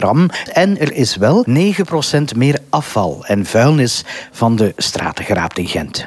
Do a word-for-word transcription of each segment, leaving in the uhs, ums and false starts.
tram. En er is wel negen procent meer afval en vuilnis van de straten geraapt in Gent.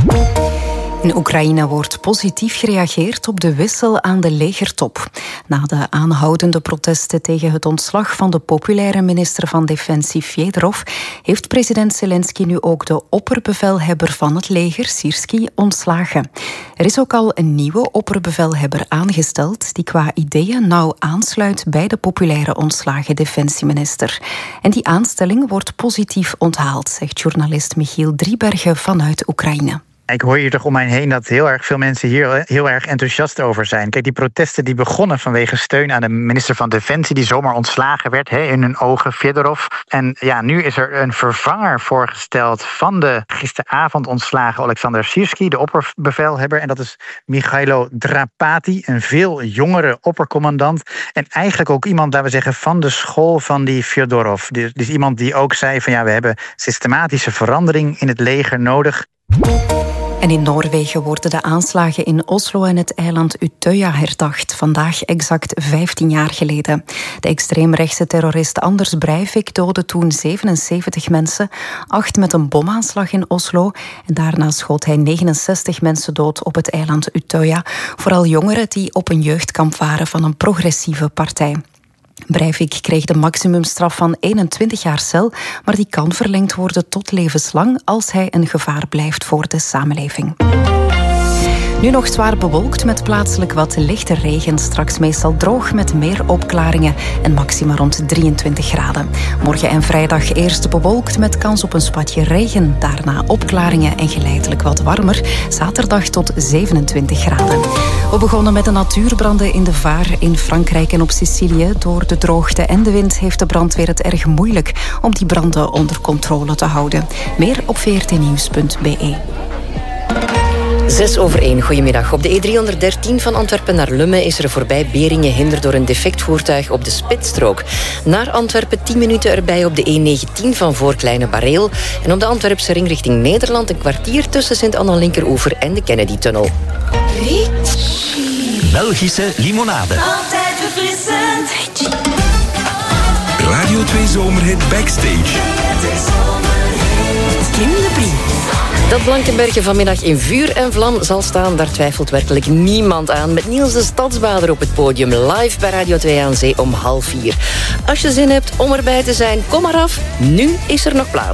In Oekraïne wordt positief gereageerd op de wissel aan de legertop. Na de aanhoudende protesten tegen het ontslag van de populaire minister van Defensie Fedorov heeft president Zelensky nu ook de opperbevelhebber van het leger, Syrský, ontslagen. Er is ook al een nieuwe opperbevelhebber aangesteld die qua ideeën nauw aansluit bij de populaire ontslagen defensieminister. En die aanstelling wordt positief onthaald, zegt journalist Michiel Driebergen vanuit Oekraïne. Ik hoor hier toch om mij heen dat heel erg veel mensen hier heel erg enthousiast over zijn. Kijk, die protesten die begonnen vanwege steun aan de minister van Defensie die zomaar ontslagen werd, he, in hun ogen, Fedorov. En ja, nu is er een vervanger voorgesteld van de gisteravond ontslagen Alexander Syrský, de opperbevelhebber. En dat is Michailo Drapati, een veel jongere oppercommandant. En eigenlijk ook iemand, laten we zeggen, van de school van die Fedorov. Dus, dus iemand die ook zei van ja, we hebben systematische verandering in het leger nodig. En in Noorwegen worden de aanslagen in Oslo en het eiland Utøya herdacht. Vandaag exact vijftien jaar geleden. De extreemrechtse terrorist Anders Breivik doodde toen zevenenzeventig mensen. Acht met een bomaanslag in Oslo. En daarna schoot hij negenenzestig mensen dood op het eiland Utøya. Vooral jongeren die op een jeugdkamp waren van een progressieve partij. Breivik kreeg de maximumstraf van eenentwintig jaar cel, maar die kan verlengd worden tot levenslang als hij een gevaar blijft voor de samenleving. Nu nog zwaar bewolkt met plaatselijk wat lichte regen. Straks meestal droog met meer opklaringen en maxima rond drieëntwintig graden. Morgen en vrijdag eerst bewolkt met kans op een spatje regen. Daarna opklaringen en geleidelijk wat warmer. Zaterdag tot zevenentwintig graden. We begonnen met de natuurbranden in de Vaar in Frankrijk en op Sicilië. Door de droogte en de wind heeft de brandweer het erg moeilijk om die branden onder controle te houden. Meer op v r t nieuws punt b e. Zes over één, goedemiddag. Op de E driehonderddertien van Antwerpen naar Lummen is er voorbij Beringen hinder door een defect voertuig op de spitsstrook. Naar Antwerpen tien minuten erbij op de E negentien van Voorkleine Bareel. En op de Antwerpse ring richting Nederland een kwartier tussen Sint-Anna-Linkeroever en de Kennedy-tunnel. Belgische limonade. Altijd verfrissend. Radio twee Zomerhit Backstage. Kim de Brie. Dat Blankenberge vanmiddag in vuur en vlam zal staan, daar twijfelt werkelijk niemand aan. Met Niels de Stadsbader op het podium, live bij Radio twee aan Zee om half vier. Als je zin hebt om erbij te zijn, kom maar af. Nu is er nog plaats.